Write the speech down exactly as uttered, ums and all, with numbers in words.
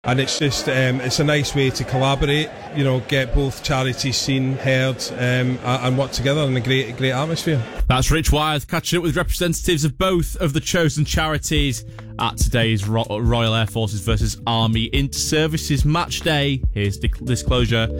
And it's just, um, it's a nice way to collaborate, you know, get both charities seen, heard, um, and work together in a great, great atmosphere. That's Rich Wyeth catching up with representatives of both of the chosen charities at today's Ro- Royal Air Forces versus Army Inter-Services match day. Here's disclosure.